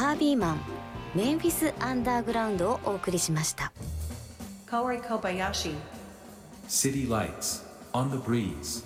ハービーマンメンフィスアンダーグラウンドをお送りしました。 Kaori Kobayashi City Lights on the Breeze。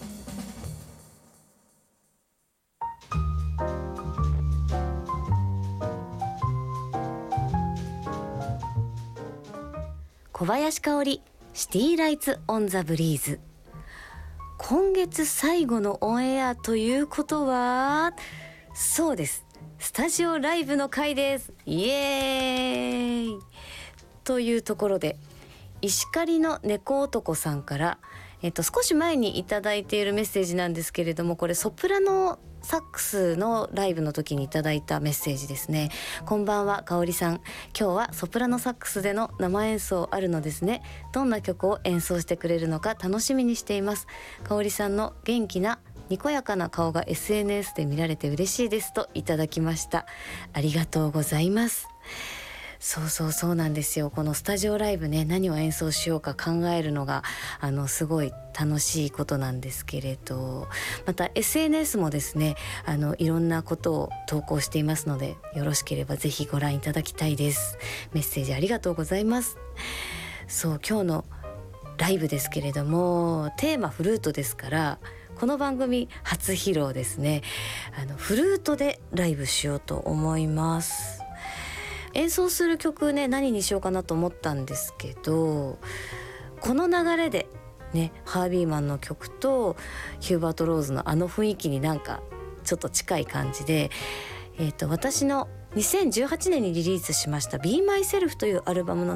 小林香織シティライツオンザブリーズ。今月最後のオンエアということは、そうです、スタジオライブの回です。イエーイというところで、石狩の猫男さんから、少し前にいただいているメッセージなんですけれども、これソプラノサックスのライブの時にいただいたメッセージですね。こんばんは、香織さん。今日はソプラノサックスでの生演奏あるのですね。どんな曲を演奏してくれるのか楽しみにしています。香織さんの元気なにこやかな顔が SNS で見られて嬉しいですといただきました。ありがとうございます。そうなんですよ。このスタジオライブね、何を演奏しようか考えるのがすごい楽しいことなんですけれど、また SNS もですね、いろんなことを投稿していますので、よろしければぜひご覧いただきたいです。メッセージありがとうございます。今日のライブですけれども、テーマフルートですから、この番組初披露ですね。フルートでライブしようと思います。演奏する曲ね、何にしようかなと思ったんですけど、この流れでね、ハービーマンの曲とヒューバート・ローズの雰囲気になんかちょっと近い感じで、私の2018年にリリースしました Be Myself というアルバムの